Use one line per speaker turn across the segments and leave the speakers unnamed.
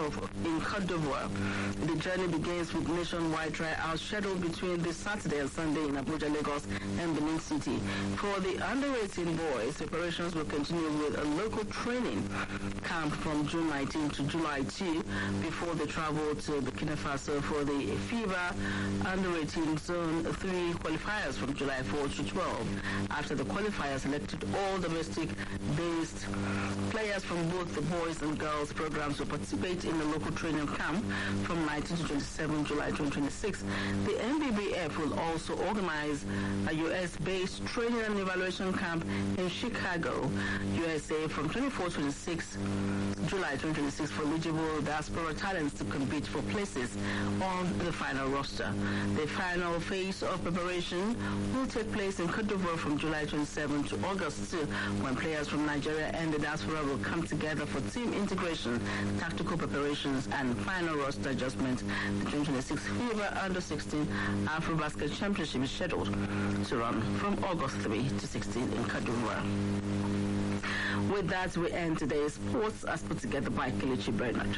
in Côte d'Ivoire. The journey begins with nationwide tryouts scheduled between this Saturday and Sunday in Abuja, Lagos, and Benin City. For the under-18 boys, preparations will continue with a local training camp from June 19 to July 2 before they travel to Burkina Faso for the FIBA under-18 Zone 3 qualifiers from July 4 to 12. After the qualifiers selected all domestic-based players from both the boys and girls programs will participate in the local training camp from 19 to 27 July 2026. The NBBF will also organize a U.S.-based training and evaluation camp in Chicago, USA from 24 to 26 July 2026 for eligible diaspora talents to compete for places on the final roster. The final phase of preparation will take place in Côte d'Ivoire from July 27 to August 2, when players from Nigeria and the diaspora will come together for team integration, tactical preparations, and final roster adjustment. The 2026 FIBA Under-16 AfroBasket Championship is scheduled to run from August 3 to 16 in Côte d'Ivoire. With that, we end today's sports as put together by Kelechi Bernard.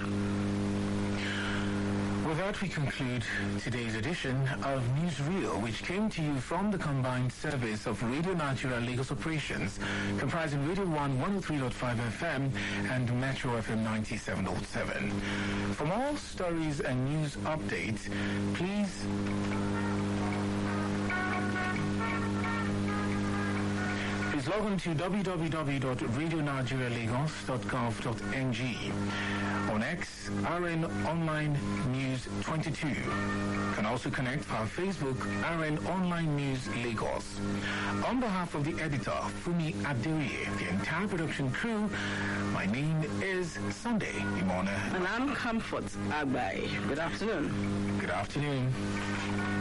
With that, we conclude today's edition of Newsreel, which came to you from the combined service of Radio Nigeria Lagos operations, comprising Radio 1 103.5 FM and Metro FM 97.7. For more stories and news updates, please log on to www.radionigerialagos.gov.ng. On X, RN Online News 22. You can also connect via Facebook, RN Online News Lagos. On behalf of the editor, Fumi Adeweye, the entire production crew, my name is Sunday Imona.
And I'm Comfort Agbai. Good afternoon.
Good afternoon.